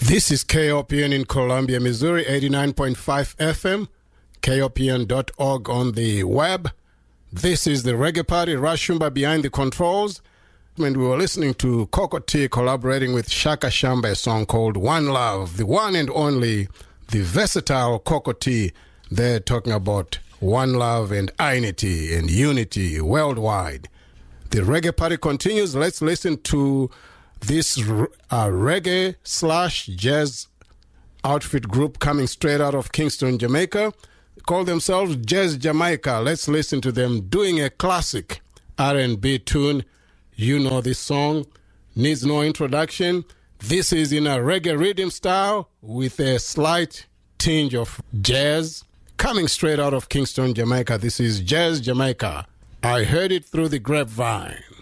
This is KOPN in Columbia, Missouri, 89.5 FM, KOPN.org on the web. This is the Reggae Party, Rashumba behind the controls. And we were listening to Cocoa Tea collaborating with Shaka Shamba, a song called One Love, the one and only, the versatile Cocoa Tea. They're talking about one love and unity and unity worldwide. The Reggae Party continues. Let's listen to this reggae/jazz outfit group coming straight out of Kingston, Jamaica. They call themselves Jazz Jamaica. Let's listen to them doing a classic R&B tune. You know this song, needs no introduction. This is in a reggae rhythm style with a slight tinge of jazz. Coming straight out of Kingston, Jamaica, this is Jazz Jamaica. I heard it through the grapevine.